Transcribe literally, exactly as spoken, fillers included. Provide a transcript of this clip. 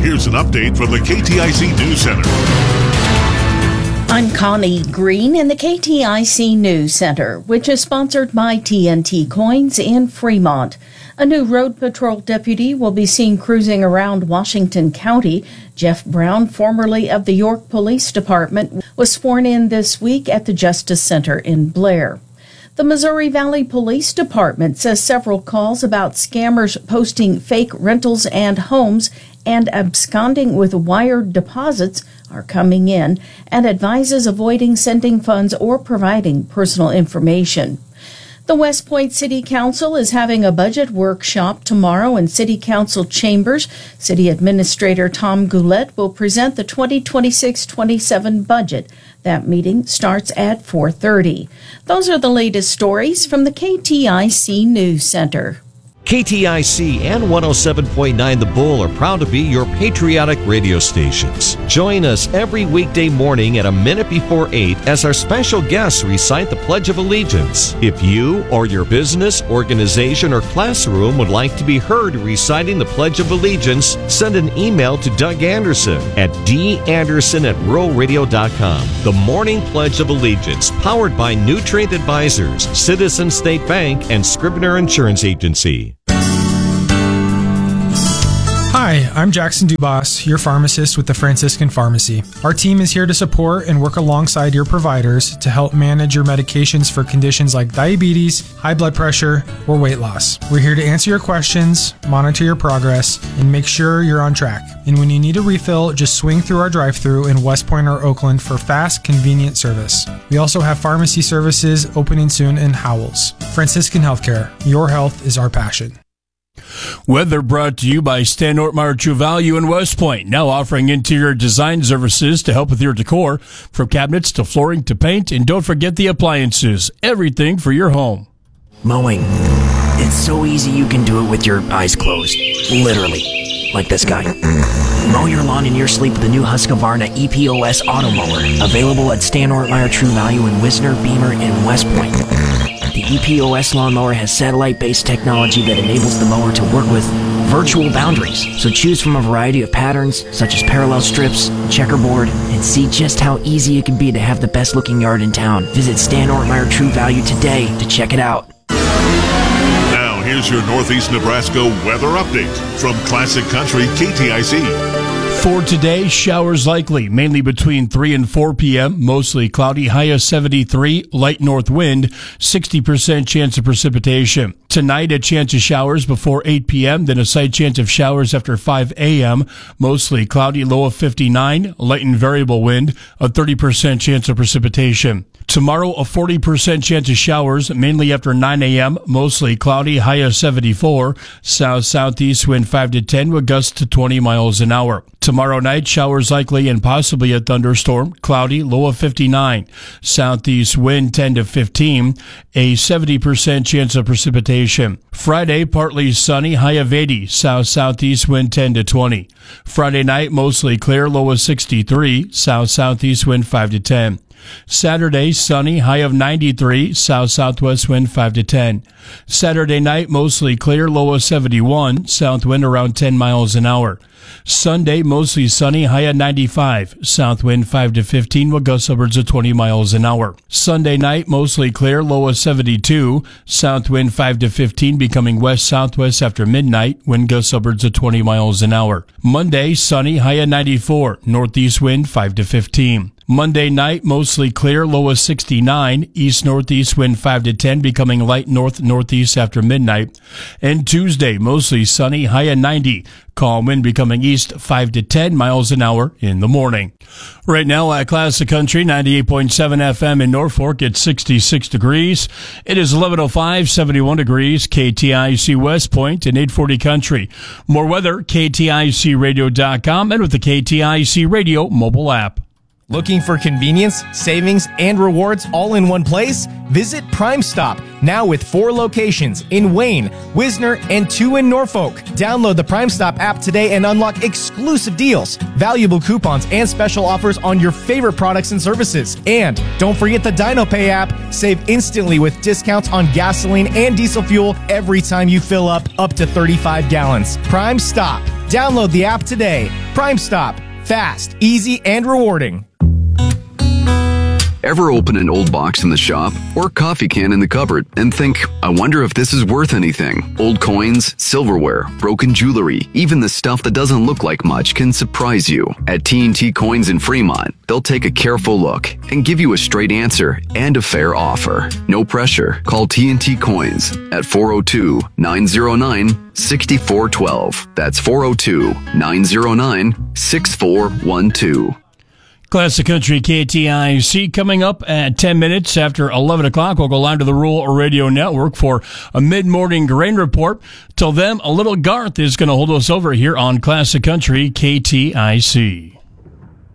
here's an update from the K T I C News Center. I'm Connie Green in the K T I C News Center, which is sponsored by T N T Coins in Fremont. A new road patrol deputy will be seen cruising around Washington County. Jeff Brown, formerly of the York Police Department, was sworn in this week at the Justice Center in Blair. The Missouri Valley Police Department says several calls about scammers posting fake rentals and homes and absconding with wired deposits are coming in and advises avoiding sending funds or providing personal information. The West Point City Council is having a budget workshop tomorrow in City Council chambers. City Administrator Tom Goulet will present the twenty twenty-six twenty-seven budget. That meeting starts at four thirty. Those are the latest stories from the K T I C News Center. K T I C and one oh seven point nine The Bull are proud to be your patriotic radio stations. Join us every weekday morning at a minute before eight as our special guests recite the Pledge of Allegiance. If you or your business, organization, or classroom would like to be heard reciting the Pledge of Allegiance, send an email to Doug Anderson at d anderson at rural radio dot com. The Morning Pledge of Allegiance, powered by Nutrient Advisors, Citizens State Bank, and Scribner Insurance Agency. Hi, I'm Jackson Dubas, your pharmacist with the Franciscan Pharmacy. Our team is here to support and work alongside your providers to help manage your medications for conditions like diabetes, high blood pressure, or weight loss. We're here to answer your questions, monitor your progress, and make sure you're on track. And when you need a refill, just swing through our drive-thru in West Point or Oakland for fast, convenient service. We also have pharmacy services opening soon in Howells. Franciscan Healthcare, your health is our passion. Weather brought to you by Stan Ortmeyer True Value in West Point, now offering interior design services to help with your decor, from cabinets to flooring to paint, and don't forget the appliances, everything for your home. Mowing. It's so easy you can do it with your eyes closed. Literally. Like this guy. Mow your lawn in your sleep with the new Husqvarna E P O S Auto Mower, available at Stan Ortmeyer True Value in Wisner, Beamer, and West Point. The E P O S lawnmower has satellite-based technology that enables the mower to work with virtual boundaries. So choose from a variety of patterns, such as parallel strips, checkerboard, and see just how easy it can be to have the best-looking yard in town. Visit Stan Ortmeyer True Value today to check it out. Now, here's your Northeast Nebraska weather update from Classic Country K T I C. For today, showers likely, mainly between three and four p.m., mostly cloudy, high of seventy-three, light north wind, sixty percent chance of precipitation. Tonight, a chance of showers before eight p.m., then a slight chance of showers after five a.m., mostly cloudy, low of fifty-nine, light and variable wind, a thirty percent chance of precipitation. Tomorrow, a forty percent chance of showers, mainly after nine a.m., mostly cloudy, high of seventy-four, south-southeast wind five to ten, with gusts to twenty miles an hour. Tomorrow night, showers likely and possibly a thunderstorm, cloudy, low of fifty-nine, southeast wind ten to fifteen, a seventy percent chance of precipitation. Friday, partly sunny, high of eighty, south-southeast wind ten to twenty. Friday night, mostly clear, low of sixty-three, south-southeast wind five to ten. Saturday, sunny, high of ninety-three, south-southwest wind five to ten. Saturday night, mostly clear, low of seventy-one, south wind around ten miles an hour. Sunday, mostly sunny, high of ninety-five, south wind five to fifteen, with gusts upwards of twenty miles an hour. Sunday night, mostly clear, low of seventy-two, south wind five to fifteen, becoming west-southwest after midnight, wind gusts upwards of twenty miles an hour. Monday, sunny, high of ninety-four, northeast wind five to fifteen. Monday night, mostly clear, low of sixty-nine, east-northeast wind five to ten, becoming light north-northeast after midnight. And Tuesday, mostly sunny, high of ninety, calm wind becoming east five to ten miles an hour in the morning. Right now at Classic Country, ninety-eight point seven F M in Norfolk, it's sixty-six degrees. It is eleven oh five, seventy-one degrees, K T I C West Point and eight forty Country. More weather, K T I C radio dot com and with the K T I C Radio mobile app. Looking for convenience, savings, and rewards all in one place? Visit Prime Stop, now with four locations in Wayne, Wisner, and two in Norfolk. Download the Prime Stop app today and unlock exclusive deals, valuable coupons, and special offers on your favorite products and services. And don't forget the DinoPay app. Save instantly with discounts on gasoline and diesel fuel every time you fill up up to thirty-five gallons. Prime Stop. Download the app today. Prime Stop. Fast, easy, and rewarding. Ever open an old box in the shop or coffee can in the cupboard and think, I wonder if this is worth anything? Old coins, silverware, broken jewelry, even the stuff that doesn't look like much can surprise you. At T and T Coins in Fremont, they'll take a careful look and give you a straight answer and a fair offer. No pressure. Call T and T Coins at four oh two, nine oh nine, six four one two. That's four oh two, nine oh nine, six four one two. Classic Country K T I C coming up at ten minutes after eleven o'clock. We'll go live to the Rural Radio Network for a mid-morning grain report. Till then, a little Garth is going to hold us over here on Classic Country K T I C.